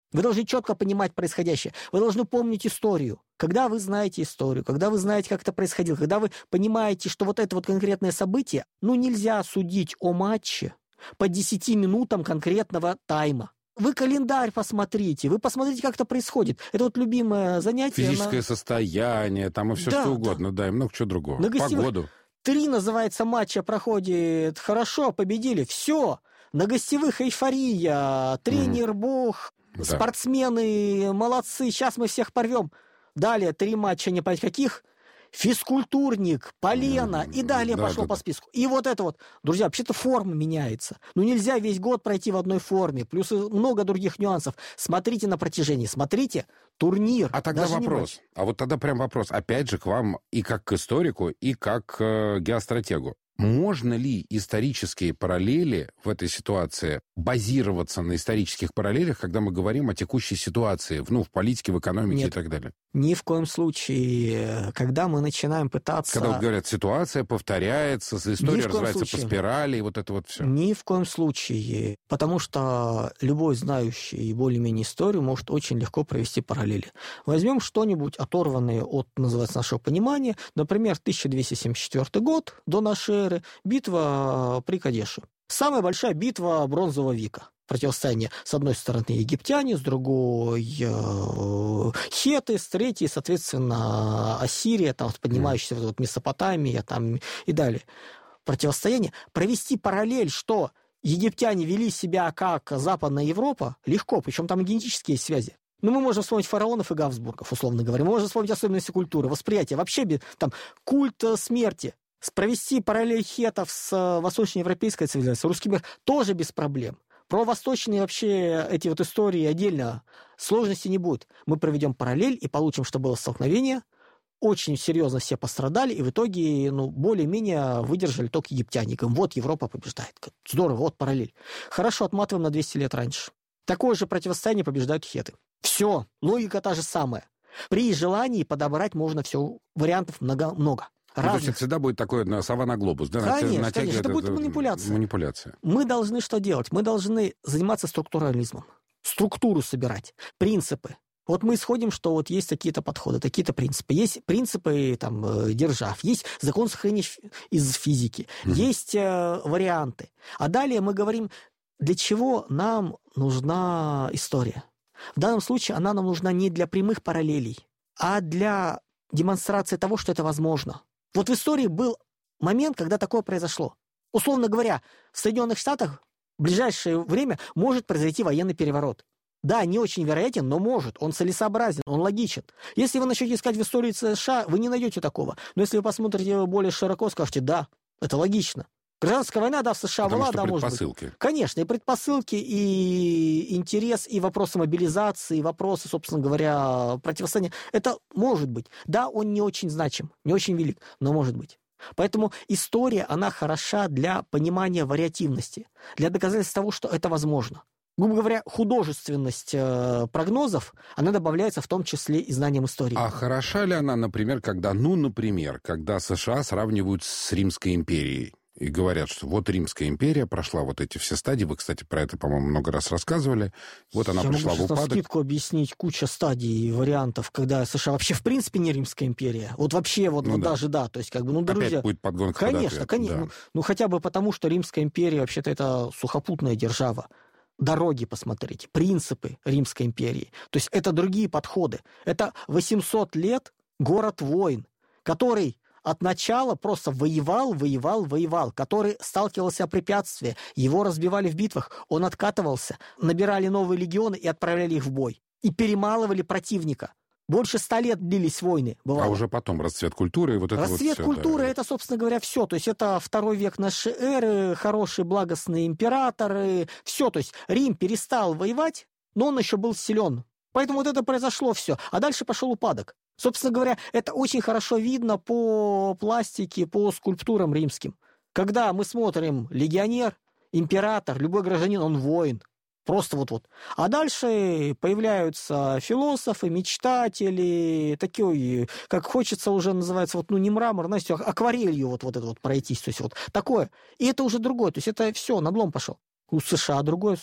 Вы должны четко понимать происходящее. Вы должны помнить историю. Когда вы знаете историю, когда вы знаете, как это происходило, когда вы понимаете, что вот это вот конкретное событие, нельзя судить о матче по 10 минутам конкретного тайма. Вы календарь посмотрите, вы посмотрите, как это происходит. Это вот любимое занятие. Физическое состояние, там и все что угодно, и много чего другого. Погоду. 3, называется, матча проходит хорошо, победили, все. На гостевых эйфория, тренер бог, спортсмены молодцы, сейчас мы всех порвем. Далее 3 матча, не понять каких, физкультурник, полено, и далее пошло по списку. И вот это вот, друзья, вообще-то форма меняется. Нельзя весь год пройти в одной форме, плюс много других нюансов. Смотрите на протяжении, смотрите турнир. А тогда вопрос, тогда прям вопрос, опять же, к вам и как к историку, и как к геостратегу. Можно ли исторические параллели в этой ситуации базироваться на исторических параллелях, когда мы говорим о текущей ситуации, в политике, в экономике и так далее? Ни в коем случае. Когда мы начинаем пытаться... Когда говорят, ситуация повторяется, история развивается по спирали, и вот это вот все. Ни в коем случае. Потому что любой знающий более-менее историю может очень легко провести параллели. Возьмем что-нибудь оторванное от, называется, нашего понимания. Например, 1274 год до нашей эры, битва при Кадеше. Самая большая битва Бронзового века. Противостояние, с одной стороны, египтяне, с другой хетты, с третьей, соответственно, Ассирия, там, поднимающаяся Месопотамия там, и далее. Противостояние. Провести параллель, что египтяне вели себя как Западная Европа, легко, причем там и генетические связи. Мы можем вспомнить фараонов и Габсбургов, условно говоря. Мы можем вспомнить особенности культуры, восприятия. Вообще, там, культ смерти. Провести параллель хетов с восточноевропейской цивилизацией, русский мир, тоже без проблем. Про восточные вообще эти вот истории отдельно сложности не будет. Мы проведем параллель и получим, что было столкновение. Очень серьезно все пострадали, и в итоге, более-менее выдержали только египтяне. Вот Европа побеждает. Здорово, вот параллель. Хорошо, отматываем на 200 лет раньше. Такое же противостояние побеждают хеты. Все, логика та же самая. При желании подобрать можно все, вариантов много. То есть это всегда будет такое сова на глобус, да? Конечно, это будет манипуляция. Мы должны что делать? Мы должны заниматься структурализмом. Структуру собирать, принципы. Вот мы исходим, что вот есть такие-то подходы, такие-то принципы. Есть принципы держав, есть закон сохранения из физики, есть варианты. А далее мы говорим, для чего нам нужна история. В данном случае она нам нужна не для прямых параллелей, а для демонстрации того, что это возможно. Вот в истории был момент, когда такое произошло. Условно говоря, в Соединенных Штатах в ближайшее время может произойти военный переворот. Да, не очень вероятен, но может. Он целесообразен, он логичен. Если вы начнете искать в истории США, вы не найдете такого. Но если вы посмотрите более широко, скажете, да, это логично. Гражданская война, в США была, может быть. Конечно, и предпосылки, и интерес, и вопросы мобилизации, и вопросы, собственно говоря, противостояния. Это может быть. Да, он не очень значим, не очень велик, но может быть. Поэтому история, она хороша для понимания вариативности, для доказательства того, что это возможно. Грубо говоря, художественность прогнозов, она добавляется в том числе и знанием истории. А хороша ли она, например, когда США сравнивают с Римской империей? И говорят, что вот Римская империя прошла вот эти все стадии. Вы, кстати, про это, по-моему, много раз рассказывали. Вот она пришла в упадок. Я могу на скидку объяснить куча стадий и вариантов, когда США вообще в принципе не Римская империя. Вот вообще даже да. То есть, друзья... Опять будет подгонка. Конечно. Да. Хотя бы потому, что Римская империя вообще-то это сухопутная держава. Дороги посмотрите, принципы Римской империи. То есть это другие подходы. Это 800 лет город войн, который от начала просто воевал, который сталкивался с препятствиями, его разбивали в битвах, он откатывался, набирали новые легионы и отправляли их в бой. И перемалывали противника. Больше 100 лет длились войны. Бывало. А уже потом расцвет культуры и вот это расцвет вот культуры, это, собственно говоря, все. То есть это 2 век нашей эры, хорошие, благостные императоры, все. То есть Рим перестал воевать, но он еще был силен. Поэтому вот это произошло все. А дальше пошел упадок. Собственно говоря, это очень хорошо видно по пластике, по скульптурам римским. Когда мы смотрим легионер, император, любой гражданин, он воин. Просто вот. А дальше появляются философы, мечтатели, такие, как хочется уже называется, не мрамор, знаете, акварелью вот это пройтись. То есть вот такое. И это уже другое. То есть это все, надлом пошел. У США другое.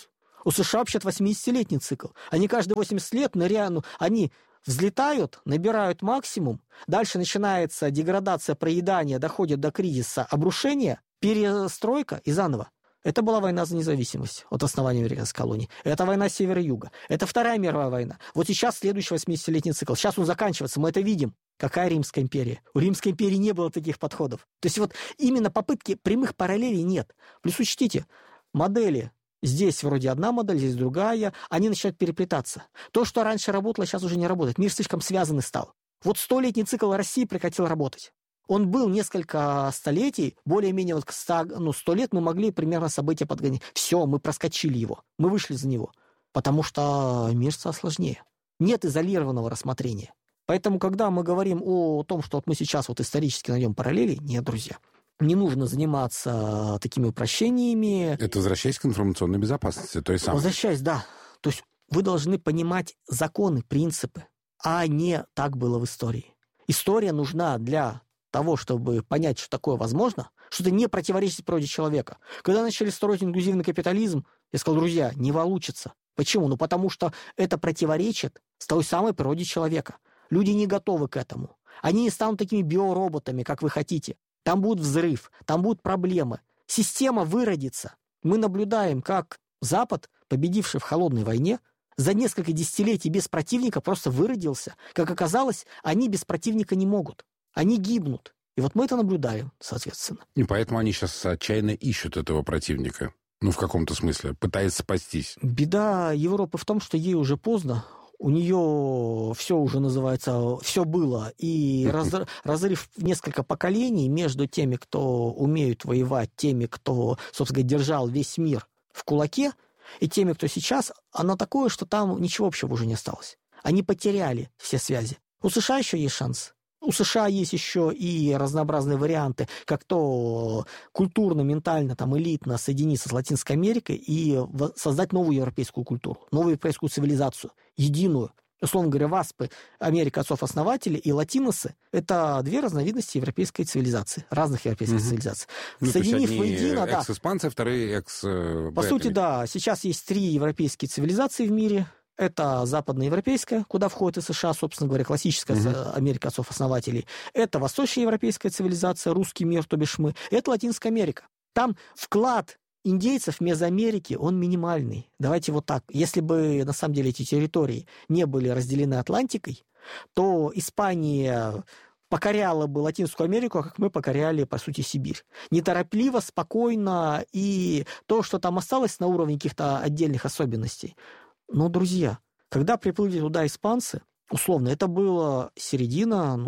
У США вообще-то 80-летний цикл. Они каждые 80 лет они взлетают, набирают максимум, дальше начинается деградация, проедание, доходит до кризиса, обрушения, перестройка и заново. Это была война за независимость от основания американской колонии. Это война севера-юга. Это Вторая мировая война. Вот сейчас следующий 80-летний цикл. Сейчас он заканчивается, мы это видим. Какая Римская империя? У Римской империи не было таких подходов. То есть вот именно попытки прямых параллелей нет. Плюс учтите, модели. Здесь вроде одна модель, здесь другая. Они начинают переплетаться. То, что раньше работало, сейчас уже не работает. Мир слишком связанный стал. Вот 100-летний цикл России прекратил работать. Он был несколько столетий, более-менее 100 лет мы могли примерно события подгонять. Все, мы проскочили его, мы вышли за него, потому что мир стал сложнее. Нет изолированного рассмотрения. Поэтому, когда мы говорим о том, что вот мы сейчас вот исторически найдем параллели, нет, друзья, не нужно заниматься такими упрощениями. Это возвращаясь к информационной безопасности, той самой. Возвращаясь, да. То есть вы должны понимать законы, принципы, а не так было в истории. История нужна для того, чтобы понять, что такое возможно, что это не противоречит природе человека. Когда начали строить инклюзивный капитализм, я сказал, друзья, не получится. Почему? Ну, потому что это противоречит той самой природе человека. Люди не готовы к этому. Они не станут такими биороботами, как вы хотите. Там будет взрыв, там будут проблемы. Система выродится. Мы наблюдаем, как Запад, победивший в холодной войне, за несколько десятилетий без противника просто выродился. Как оказалось, они без противника не могут. Они гибнут. И вот мы это наблюдаем, соответственно. И поэтому они сейчас отчаянно ищут этого противника. Ну, в каком-то смысле. Пытаются спастись. Беда Европы в том, что ей уже поздно. У нее все уже называется, все было. И разрыв в несколько поколений между теми, кто умеют воевать, теми, кто, собственно говоря, держал весь мир в кулаке, и теми, кто сейчас, оно такое, что там ничего общего уже не осталось. Они потеряли все связи. У США еще есть шанс. У США есть еще и разнообразные варианты, как то культурно, ментально, там, элитно соединиться с Латинской Америкой и создать новую европейскую культуру, новую европейскую цивилизацию, единую. Условно говоря, васпы, Америка отцов-основателей и латиносы – это две разновидности европейской цивилизации, разных европейских цивилизаций. Ну, Соединив воедино, да. Экс-испанцы, вторые экс... По сути, да. Сейчас есть 3 европейские цивилизации в мире. Это западноевропейская, куда входит и США, собственно говоря, классическая Америка отцов-основателей. Это восточноевропейская цивилизация, русский мир, то бишь мы. Это Латинская Америка. Там вклад индейцев в Мезоамерике, он минимальный. Давайте вот так. Если бы, на самом деле, эти территории не были разделены Атлантикой, то Испания покоряла бы Латинскую Америку, как мы покоряли, по сути, Сибирь. Неторопливо, спокойно, и то, что там осталось на уровне каких-то отдельных особенностей. Но, друзья, когда приплыли туда испанцы, условно, это было середина,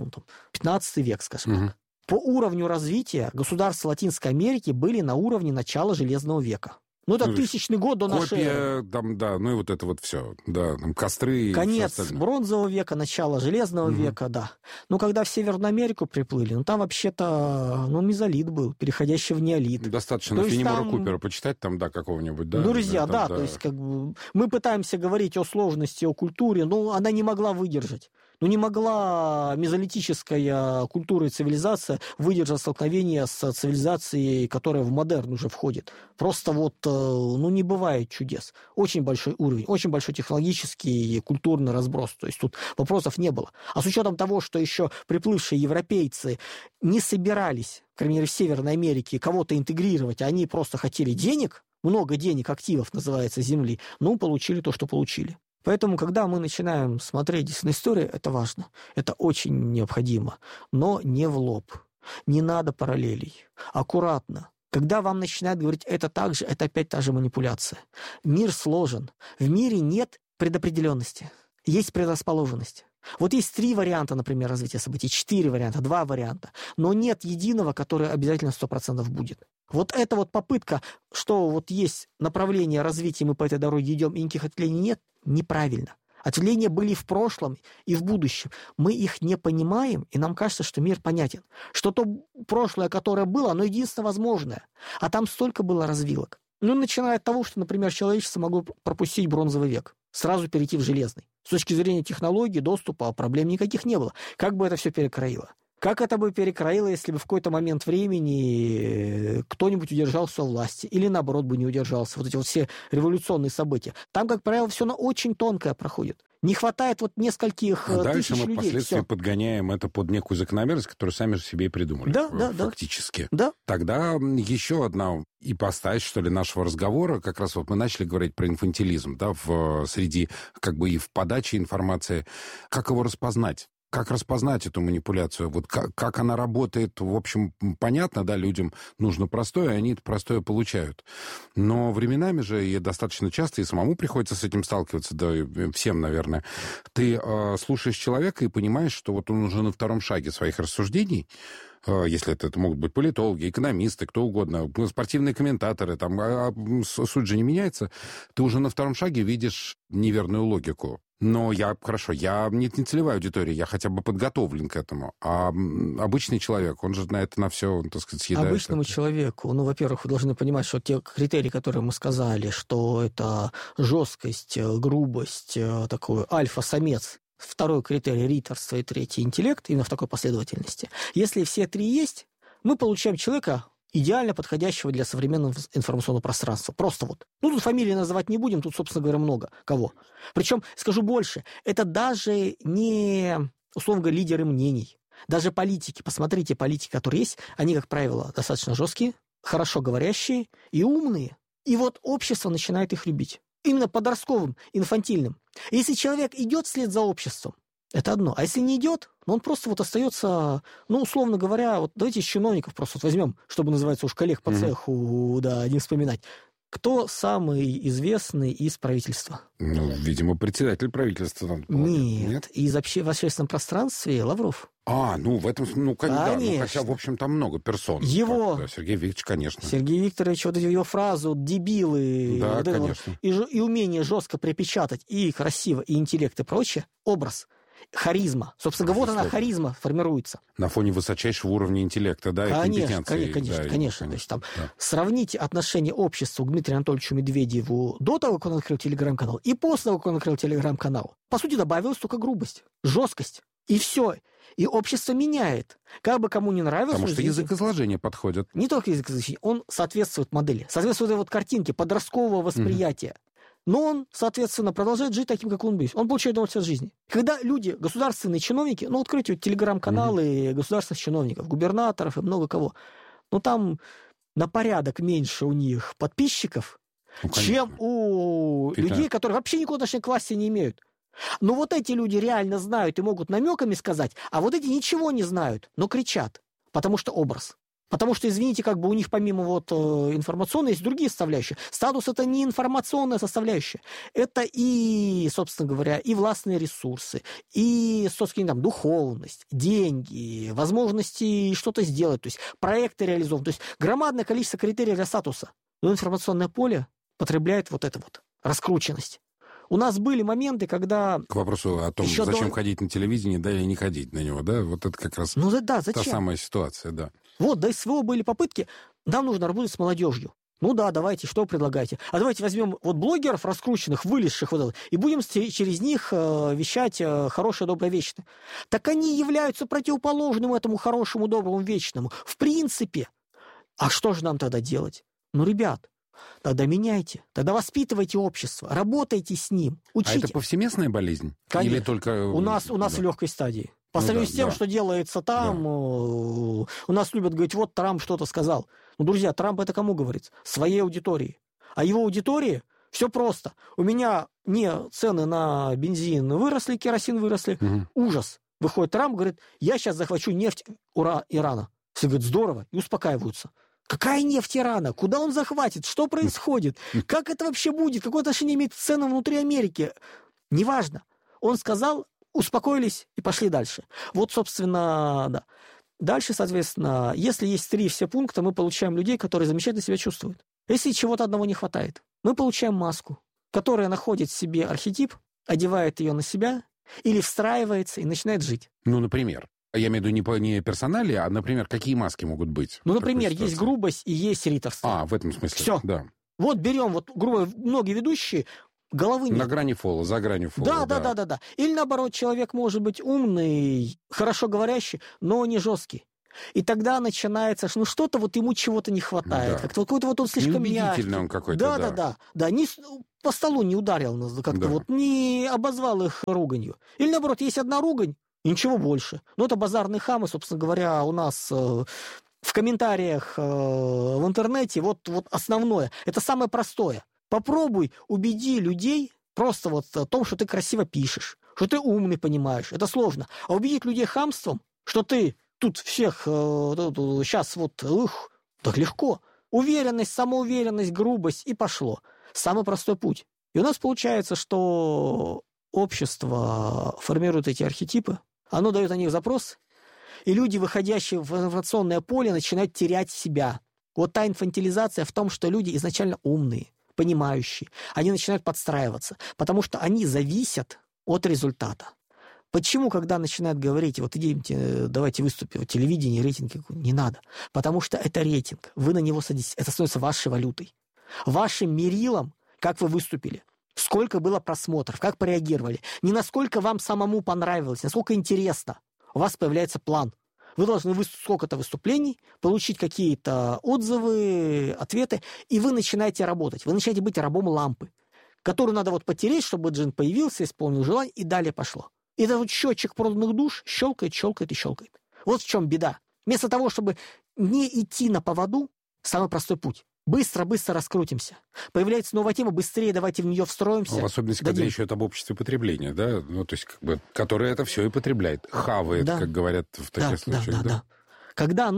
15 век, скажем так. По уровню развития государства Латинской Америки были на уровне начала Железного века. Ну, это 1000-й год до нашей эры. Там, да, ну и вот это вот все. Да, там костры. Конец Бронзового века, начало Железного века, да. Но когда в Северную Америку приплыли, там вообще-то, мезолит был, переходящий в неолит. Достаточно Фенемора Купера почитать там, да, какого-нибудь, да. Ну, друзья, да, то есть как бы мы пытаемся говорить о сложности, о культуре, но она не могла выдержать. Не могла мезолитическая культура и цивилизация выдержать столкновение с цивилизацией, которая в модерн уже входит. Просто не бывает чудес. Очень большой уровень, очень большой технологический и культурный разброс. То есть тут вопросов не было. А с учетом того, что еще приплывшие европейцы не собирались, к крайней мере, в Северной Америке кого-то интегрировать, они просто хотели денег, много денег, активов, называется, земли, получили то, что получили. Поэтому, когда мы начинаем смотреть на историю, это важно, это очень необходимо, но не в лоб, не надо параллелей, аккуратно. Когда вам начинают говорить, это так же, это опять та же манипуляция. Мир сложен, в мире нет предопределенности, есть предрасположенность. Вот есть 3 варианта, например, развития событий, 4 варианта, 2 варианта, но нет единого, который обязательно 100% будет. Вот эта вот попытка, что вот есть направление развития, мы по этой дороге идем, и никаких ответвлений нет, неправильно. Ответвления были в прошлом и в будущем. Мы их не понимаем, и нам кажется, что мир понятен. Что то прошлое, которое было, оно единственно возможное. А там столько было развилок. Начиная от того, что, например, человечество могло пропустить Бронзовый век, сразу перейти в Железный. С точки зрения технологий, доступа, проблем никаких не было. Как бы это все перекроило? Как это бы перекроило, если бы в какой-то момент времени кто-нибудь удержался у власти, или наоборот бы не удержался. Вот эти вот все революционные события. Там, как правило, все на очень тонкое проходит. Не хватает вот нескольких тысяч людей. Дальше мы впоследствии подгоняем это под некую закономерность, которую сами же себе и придумали. Фактически. Да. Тогда еще одна ипостась, что ли, нашего разговора, как раз вот мы начали говорить про инфантилизм, да, среди, как бы и в подаче информации. Как его распознать? Как распознать эту манипуляцию? Вот как она работает, в общем, понятно, да, людям нужно простое, они это простое получают. Но временами же, и достаточно часто, и самому приходится с этим сталкиваться, да, всем, наверное. Ты слушаешь человека и понимаешь, что вот он уже на втором шаге своих рассуждений, если это могут быть политологи, экономисты, кто угодно, спортивные комментаторы, там, суть же не меняется, ты уже на втором шаге видишь неверную логику. Но я не целевая аудитория, я хотя бы подготовлен к этому. А обычный человек, он же на это на все, так сказать, съедает. Обычному человеку, во-первых, вы должны понимать, что те критерии, которые мы сказали, что это жесткость, грубость, такой альфа-самец, второй критерий риторство и третий интеллект, именно в такой последовательности. Если все три есть, мы получаем человека, идеально подходящего для современного информационного пространства. Просто вот. Тут фамилии называть не будем, тут, собственно говоря, много кого. Причем, скажу больше, это даже не, условно говоря, лидеры мнений. Даже политики. Посмотрите, политики, которые есть, они, как правило, достаточно жесткие, хорошо говорящие и умные. И вот общество начинает их любить. Именно подростковым, инфантильным. Если человек идет вслед за обществом, это одно. А если не идет, он просто вот остается, условно говоря, вот давайте из чиновников просто вот возьмем, чтобы, называется, уж коллег по цеху, да, не вспоминать. Кто самый известный из правительства? Видимо, председатель правительства. Нет, в общественном пространстве Лавров. В этом, конечно. Хотя, в общем, там много персон. Сергей Викторович, конечно. Сергей Викторович, вот его фразу «дебилы», да, конечно. И умение жестко припечатать, и красиво, и интеллект, и прочее, образ. Харизма. Собственно, вот она, харизма, формируется. На фоне высочайшего уровня интеллекта, да, и компетенции. Конечно. То есть, там, сравните отношение общества к Дмитрию Анатольевичу Медведеву до того, как он открыл телеграм-канал, и после того, как он открыл телеграм-канал. По сути, добавилась только грубость, жесткость. И все. И общество меняет. Как бы кому не нравилось... Потому что язык изложения подходит. Не только язык изложения, он соответствует модели, соответствует этой вот картинке подросткового восприятия. Но он, соответственно, продолжает жить таким, как он есть. Он получает удовольствие от жизни. Когда люди, государственные чиновники, откройте телеграм-каналы государственных чиновников, губернаторов и много кого, там на порядок меньше у них подписчиков, чем у людей, которые вообще никакого отношения к власти не имеют. Но вот эти люди реально знают и могут намеками сказать, а вот эти ничего не знают, но кричат, потому что образ. Потому что, извините, как бы у них помимо информационной есть другие составляющие. Статус – это не информационная составляющая. Это и, собственно говоря, и властные ресурсы, и, собственно, духовность, деньги, возможности что-то сделать, то есть проекты реализованы. То есть громадное количество критериев для статуса. Но информационное поле потребляет вот эту раскрученность. У нас были моменты, когда... К вопросу о том, зачем ходить на телевидение, да, или не ходить на него, да? Вот это как раз та самая ситуация, да. Вот, до СВО были попытки, нам нужно работать с молодежью. Давайте, что вы предлагаете? А давайте возьмем блогеров раскрученных, вылезших и будем через них вещать хорошее, доброе, вечное. Так они являются противоположным этому хорошему, доброму, вечному. В принципе. А что же нам тогда делать? Ребят, тогда меняйте, тогда воспитывайте общество, работайте с ним, учите. А это повсеместная болезнь? Конечно. Или только... У нас в легкой стадии. По сравнению с тем, что делается там, у нас любят говорить, вот Трамп что-то сказал. Друзья, Трамп это кому говорит? Своей аудитории. А его аудитории все просто. У меня цены на бензин выросли, керосин выросли. Ужас. Выходит Трамп, говорит, я сейчас захвачу нефть Ирана. Все говорят, здорово, и успокаиваются. Какая нефть Ирана? Куда он захватит? Что происходит? Как это вообще будет? Какое отношение имеет к ценам внутри Америки? Неважно. Он сказал, успокоились и пошли дальше. Вот, собственно, да. Дальше, соответственно, если есть 3 все пункта, мы получаем людей, которые замечательно себя чувствуют. Если чего-то одного не хватает, мы получаем маску, которая находит в себе архетип, одевает ее на себя или встраивается и начинает жить. Например? Я имею в виду не персонали, а, например, какие маски могут быть? Например, есть грубость и есть риторство. В этом смысле. Все. Да. Вот берем, грубо, многие ведущие, головы нет. На грани фола, за гранью фола. Да. Или наоборот, человек может быть умный, хорошо говорящий, но не жесткий. И тогда начинается, ну что-то вот ему чего-то не хватает. Да. Как-то какой-то вот он слишком мягкий. Неубедительный он какой-то. Да. По столу не ударил, как-то вот не обозвал их руганью. Или наоборот, есть одна ругань, и ничего больше. Ну это базарные хамы, собственно говоря, у нас в комментариях в интернете вот основное. Это самое простое. Попробуй убеди людей просто вот в том, что ты красиво пишешь, что ты умный, понимаешь. Это сложно. А убедить людей хамством, что ты тут всех сейчас так легко. Уверенность, самоуверенность, грубость, и пошло. Самый простой путь. И у нас получается, что общество формирует эти архетипы, оно дает на них запрос, и люди, выходящие в информационное поле, начинают терять себя. Вот та инфантилизация в том, что люди изначально умные, понимающие. Они начинают подстраиваться, потому что они зависят от результата. Почему, когда начинают говорить, вот идите, давайте выступим, телевидение, рейтинг, не надо. Потому что это рейтинг, вы на него садитесь, это становится вашей валютой. Вашим мерилом, как вы выступили, сколько было просмотров, как пореагировали, не насколько вам самому понравилось, насколько интересно. У вас появляется план. Вы должны сколько-то выступлений, получить какие-то отзывы, ответы, и вы начинаете работать. Вы начинаете быть рабом лампы, которую надо вот потереть, чтобы джин появился, исполнил желание, и далее пошло. И этот вот счетчик проданных душ щелкает. Вот в чем беда. Вместо того, чтобы не идти на поводу, самый простой путь. Быстро раскрутимся. Появляется новая тема, быстрее давайте в нее встроимся. В особенности, когда еще это об обществе потребления, да? Ну, то есть, которое это все и потребляет. Хавает, как говорят в таких случаях. Да. Когда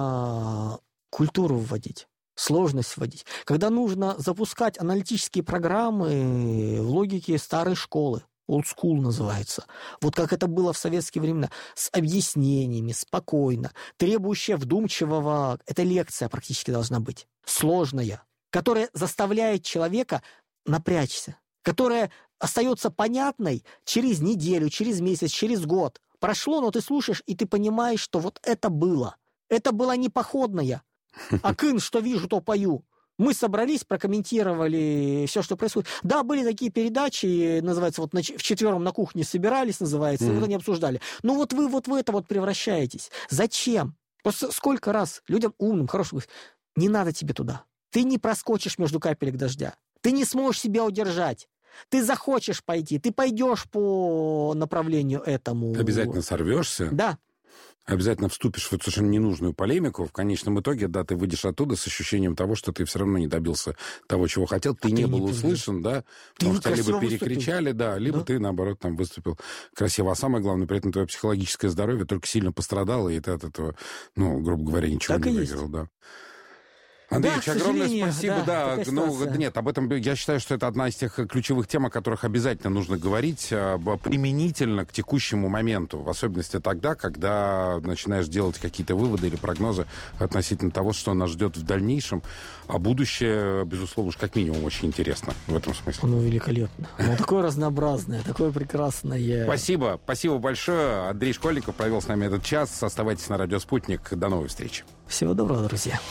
нужно культуру вводить, сложность вводить, когда нужно запускать аналитические программы в логике старой школы, old school называется. Вот как это было в советские времена. С объяснениями, спокойно, требующая вдумчивого... Это лекция практически должна быть. Сложная. Которая заставляет человека напрячься. Которая остается понятной через неделю, через месяц, через год. Прошло, но ты слушаешь, и ты понимаешь, что вот это было. Это было не походное. А кын, что вижу, то пою. Мы собрались, прокомментировали все, что происходит. Да, были такие передачи, называется, вот вчетвером на кухне собирались, называется, и вот они обсуждали. Ну вот вы в это вот превращаетесь. Зачем? Просто сколько раз людям умным, хорошим говорят, не надо тебе туда. Ты не проскочишь между капелек дождя. Ты не сможешь себя удержать. Ты захочешь пойти, ты пойдешь по направлению этому. Ты обязательно сорвешься. Да. Обязательно вступишь в эту совершенно ненужную полемику. В конечном итоге, да, ты выйдешь оттуда с ощущением того, что ты все равно не добился того, чего хотел. Ты не был услышан, да, потому что либо перекричали, да, либо ты, наоборот, там выступил красиво. А самое главное, при этом твое психологическое здоровье только сильно пострадало, и ты от этого, ну, грубо говоря, ничего не выиграл, да. Андреевич, да, огромное спасибо. Да, нет, об этом я считаю, что это одна из тех ключевых тем, о которых обязательно нужно говорить применительно к текущему моменту, в особенности тогда, когда начинаешь делать какие-то выводы или прогнозы относительно того, что нас ждет в дальнейшем. А будущее, безусловно, уж как минимум очень интересно в этом смысле. Оно великолепно. Оно такое разнообразное, такое прекрасное. Спасибо. Спасибо большое. Андрей Школьников провел с нами этот час. Оставайтесь на радио «Спутник». До новой встречи. Всего доброго, друзья.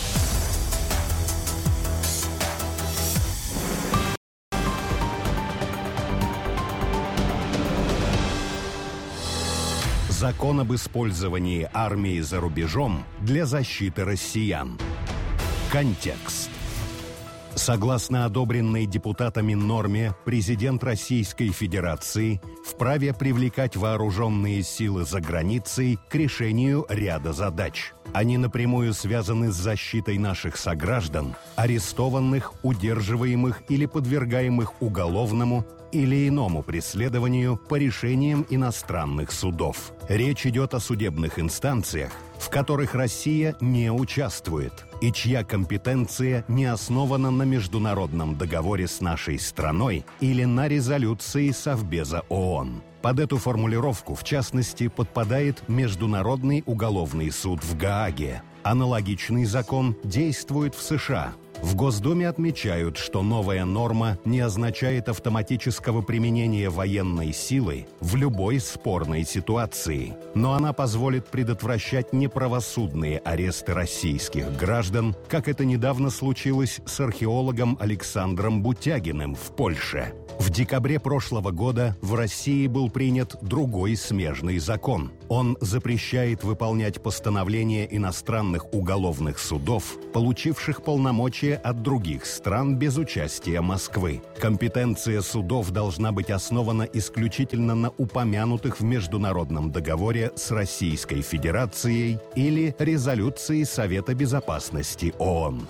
Закон об использовании армии за рубежом для защиты россиян. Контекст. Согласно одобренной депутатами норме, президент Российской Федерации вправе привлекать вооруженные силы за границей к решению ряда задач. Они напрямую связаны с защитой наших сограждан, арестованных, удерживаемых или подвергаемых уголовному или иному преследованию по решениям иностранных судов. Речь идет о судебных инстанциях, в которых Россия не участвует и чья компетенция не основана на международном договоре с нашей страной или на резолюции Совбеза ООН. Под эту формулировку, в частности, подпадает Международный уголовный суд в Гааге. Аналогичный закон действует в США. В Госдуме отмечают, что новая норма не означает автоматического применения военной силы в любой спорной ситуации, но она позволит предотвращать неправосудные аресты российских граждан, как это недавно случилось с археологом Александром Бутягиным в Польше. В декабре прошлого года в России был принят другой смежный закон. Он запрещает выполнять постановления иностранных уголовных судов, получивших полномочия от других стран без участия Москвы. Компетенция судов должна быть основана исключительно на упомянутых в международном договоре с Российской Федерацией или резолюции Совета Безопасности ООН.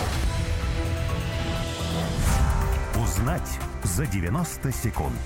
Узнать за 90 секунд.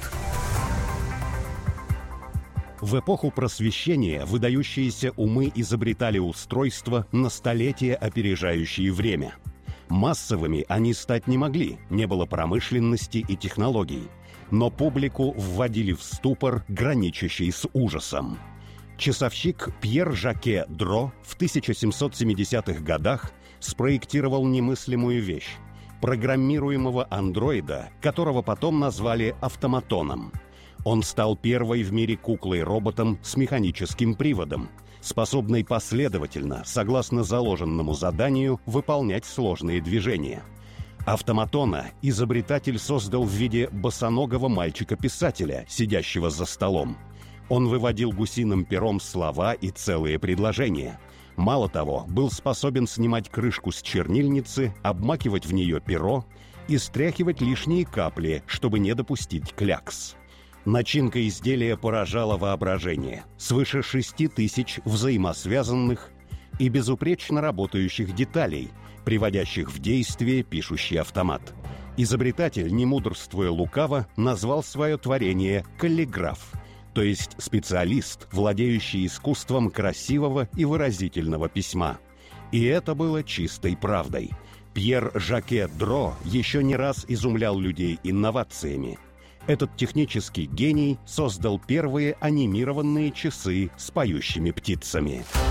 В эпоху Просвещения выдающиеся умы изобретали устройства, на столетия опережающие время. Массовыми они стать не могли, не было промышленности и технологий. Но публику вводили в ступор, граничащий с ужасом. Часовщик Пьер Жаке Дро в 1770-х годах спроектировал немыслимую вещь – программируемого андроида, которого потом назвали автоматоном. Он стал первой в мире куклой-роботом с механическим приводом, способной последовательно, согласно заложенному заданию, выполнять сложные движения. Автоматона изобретатель создал в виде босоногого мальчика-писателя, сидящего за столом. Он выводил гусиным пером слова и целые предложения. Мало того, был способен снимать крышку с чернильницы, обмакивать в нее перо и стряхивать лишние капли, чтобы не допустить клякс. Начинка изделия поражала воображение. Свыше 6000 взаимосвязанных и безупречно работающих деталей, приводящих в действие пишущий автомат. Изобретатель, не мудрствуя лукаво, назвал свое творение «каллиграф», то есть специалист, владеющий искусством красивого и выразительного письма. И это было чистой правдой. Пьер Жаке Дро еще не раз изумлял людей инновациями. Этот технический гений создал первые анимированные часы с поющими птицами.